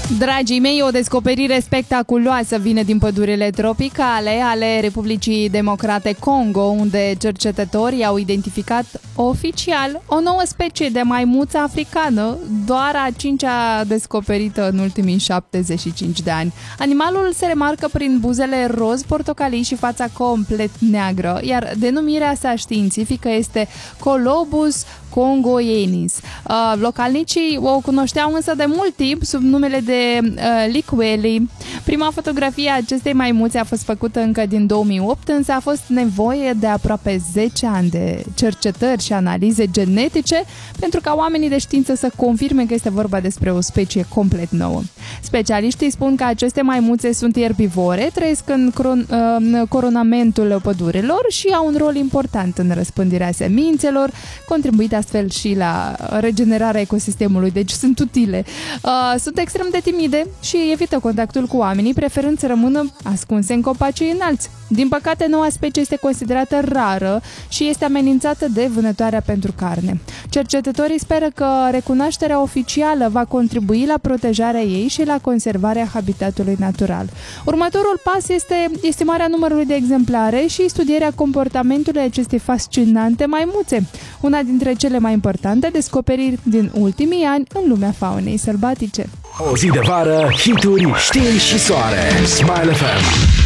Dragii mei, o descoperire spectaculoasă vine din pădurile tropicale ale Republicii Democrate Congo, unde cercetătorii au identificat oficial o nouă specie de maimuță africană, doar a cincea descoperită în ultimii 75 de ani. Animalul se remarcă prin buzele roz-portocalii și fața complet neagră, iar denumirea sa științifică este Colobus congoiensis. Localnicii o cunoșteau însă de mult timp sub numele de Liqueli. Prima fotografie a acestei maimuțe a fost făcută încă din 2008, însă a fost nevoie de aproape 10 ani de cercetări și analize genetice pentru ca oamenii de știință să confirme că este vorba despre o specie complet nouă. Specialiștii spun că aceste maimuțe sunt erbivore, trăiesc în coronamentul pădurilor și au un rol important în răspândirea semințelor, contribuind astfel și la regenerarea ecosistemului, deci sunt utile. Sunt extrem de timide și evită contactul cu oamenii, preferând să rămână ascunse în copacii înalți. Din păcate, noua specie este considerată rară și este amenințată de vânătoarea pentru carne. Cercetătorii speră că recunoașterea oficială va contribui la protejarea ei și la conservarea habitatului natural. Următorul pas este estimarea numărului de exemplare și studierea comportamentului acestei fascinante maimuțe, una dintre cele mai importante descoperiri din ultimii ani în lumea faunei sălbatice. O zi de vară, hituri, știri și soare. Smile FM.